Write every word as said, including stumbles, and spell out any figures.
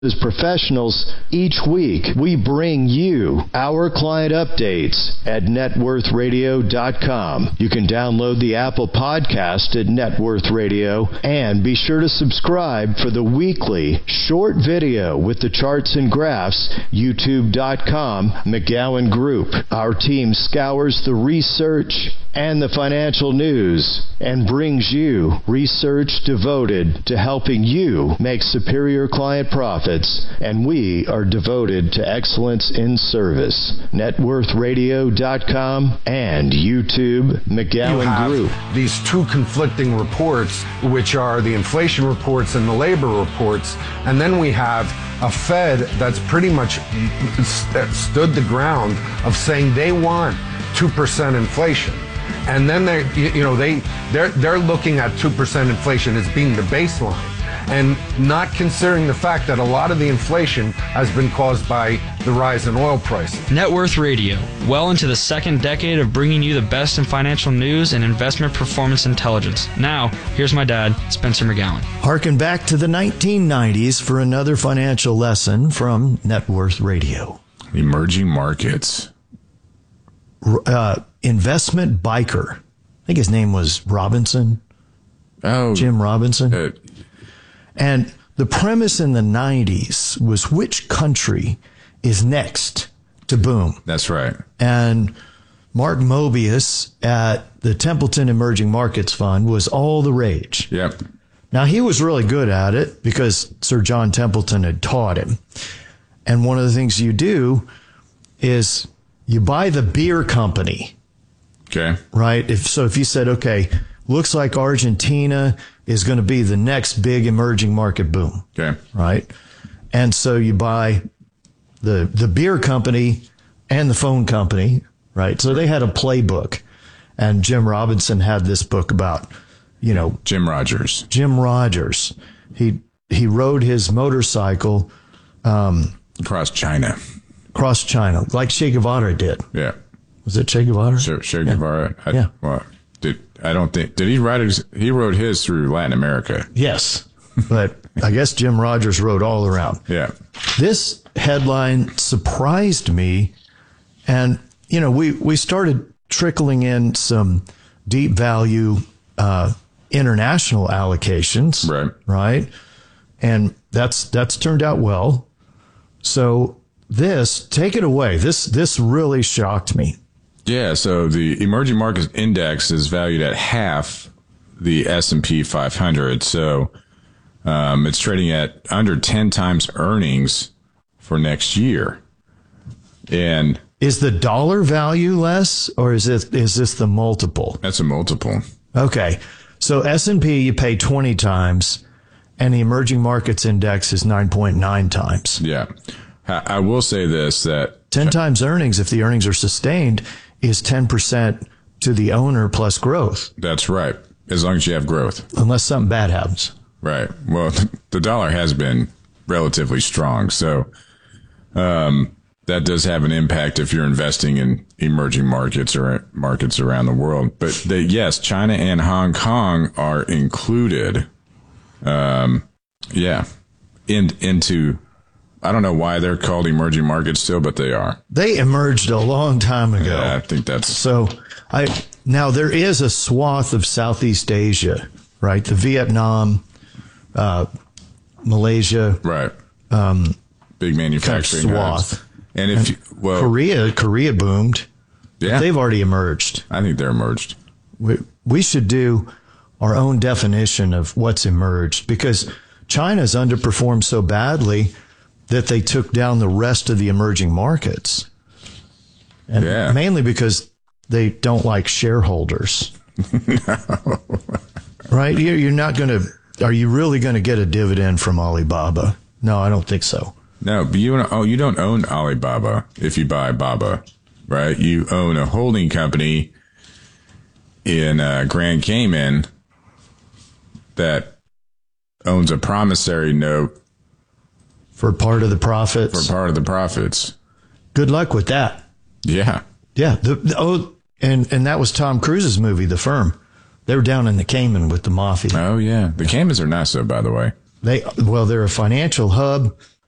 As professionals, each week we bring you our client updates at net worth radio dot com. You can download the Apple podcast at Net Worth Radio and be sure to subscribe for the weekly short video with the charts and graphs, youtube dot com, McGowan Group. Our team scours the research and the financial news and brings you research devoted to helping you make superior client profits. And we are devoted to excellence in service. net worth radio dot com and YouTube, McGowan you have Group. These two conflicting reports, which are the inflation reports and the labor reports, and then we have a Fed that's pretty much st- stood the ground of saying they want two percent inflation. And then they, you know, they they're they're looking at two percent inflation as being the baseline, and not considering the fact that a lot of the inflation has been caused by the rise in oil prices. Net Worth Radio, well into the second decade of bringing you the best in financial news and investment performance intelligence. Now, here's my dad, Spencer McGowan. Harken back to the nineteen nineties for another financial lesson from Net Worth Radio. Emerging markets. Uh, investment biker. I think his name was Robinson. Oh, Jim Robinson. Uh, And the premise in the nineties was which country is next to boom. That's right. And Mark Mobius at the Templeton Emerging Markets Fund was all the rage. Yep. Now, he was really good at it because Sir John Templeton had taught him. And one of the things you do is you buy the beer company. Okay. Right? If so, if you said, okay, looks like Argentina is going to be the next big emerging market boom. Okay. Right? And so you buy the the beer company and the phone company, right? So they had a playbook. And Jim Robinson had this book about, you know, Jim Rogers. Jim Rogers. He he rode his motorcycle um, across China. Across China, like Che Guevara did. Yeah. Was it Che Guevara? Che, che Guevara. Yeah. I, yeah. Well, did I don't think did he ride his, he rode his through Latin America. Yes. But I guess Jim Rogers rode all around. Yeah. This headline surprised me. And, you know, we, we started trickling in some deep value uh, international allocations. Right. Right. And that's that's turned out well. So this, take it away. This this really shocked me. Yeah, so the emerging markets index is valued at half the S and P five hundred. So um, it's trading at under ten times earnings for next year. And is the dollar value less, or is it is this the multiple? That's a multiple. Okay. So S and P you pay twenty times, and the emerging markets index is nine point nine times. Yeah. I will say this, that ten times earnings, if the earnings are sustained, is ten percent to the owner plus growth. That's right. As long as you have growth. Unless something bad happens. Right. Well, the dollar has been relatively strong. So um, that does have an impact if you're investing in emerging markets or markets around the world. But the, yes, China and Hong Kong are included. Um, yeah. In, into... I don't know why they're called emerging markets still, but they are. They emerged a long time ago. Yeah, I think that's... So, I now there is a swath of Southeast Asia, right? The Vietnam, uh, Malaysia. Right. Um, Big manufacturing kind of swath. hubs. And if and you, well, Korea, Korea boomed. Yeah. They've already emerged. I think they're emerged. We, we should do our own definition of what's emerged, because China's underperformed so badly that they took down the rest of the emerging markets. And yeah. mainly because they don't like shareholders. No. Right? You're, you're not going to, are you really going to get a dividend from Alibaba? No, I don't think so. No, but you, oh, you don't own Alibaba if you buy Baba, right? You own a holding company in uh, Grand Cayman that owns a promissory note for part of the profits. For part of the profits. Good luck with that. Yeah. Yeah. The, the, oh, and, and that was Tom Cruise's movie, The Firm. They were down in the Cayman with the mafia. Oh, yeah. The Caymans are nice, though, by the way. They, well, they're a financial hub.